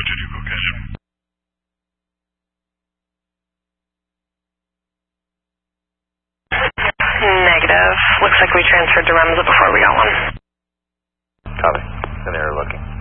222 location. Negative. Looks like we transferred to Remza before we got one. Copy. And they're looking.